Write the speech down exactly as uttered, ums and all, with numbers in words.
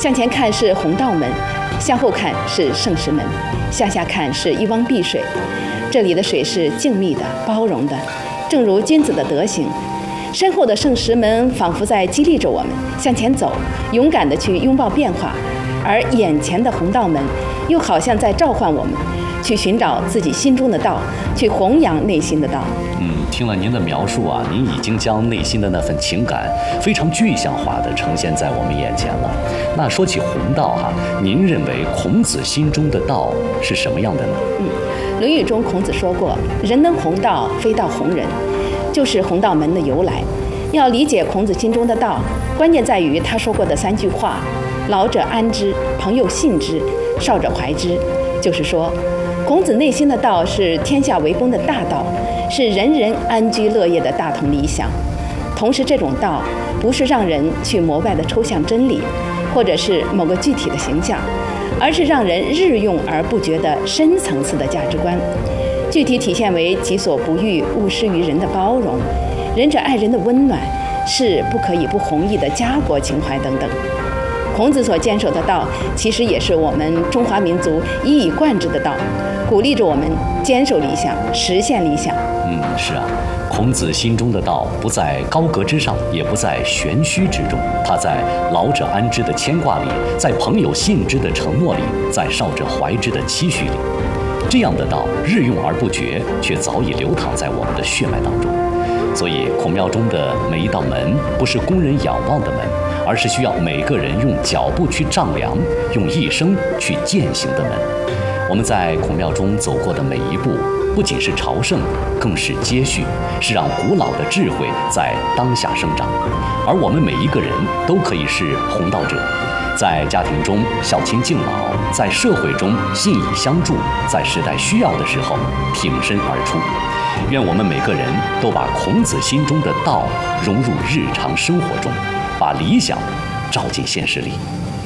向前看是弘道门，向后看是圣石门，向下看是一汪碧水。这里的水是静谧的、包容的，正如君子的德行。身后的圣石门仿佛在激励着我们向前走，勇敢地去拥抱变化，而眼前的弘道门又好像在召唤我们去寻找自己心中的道，去弘扬内心的道。 嗯，听了您的描述啊，您已经将内心的那份情感非常具象化地呈现在我们眼前了。那说起弘道哈、啊，您认为孔子心中的道是什么样的呢？ 嗯，《论语》中孔子说过：“人能弘道，非道弘人。”就是弘道门的由来。要理解孔子心中的道，关键在于他说过的三句话：老者安之，朋友信之，少者怀之。就是说，孔子内心的道是天下为公的大道，是人人安居乐业的大同理想。同时，这种道不是让人去膜拜的抽象真理，或者是某个具体的形象，而是让人日用而不觉的深层次的价值观。具体体现为己所不欲，勿施于人的包容，仁者爱人的温暖，是不可以不弘毅的家国情怀等等。孔子所坚守的道，其实也是我们中华民族一以贯之的道，鼓励着我们坚守理想，实现理想。 嗯，是啊，孔子心中的道不在高阁之上，也不在玄虚之中，他在老者安之的牵挂里，在朋友信之的承诺里，在少者怀之的期许里。这样的道日用而不绝，却早已流淌在我们的血脉当中。所以孔庙中的每一道门，不是供人仰望的门，而是需要每个人用脚步去丈量，用一生去践行的门。我们在孔庙中走过的每一步，不仅是朝圣，更是接续，是让古老的智慧在当下生长。而我们每一个人都可以是弘道者，在家庭中孝亲敬老，在社会中信以相助，在时代需要的时候挺身而出。愿我们每个人都把孔子心中的道融入日常生活中，把理想照进现实里。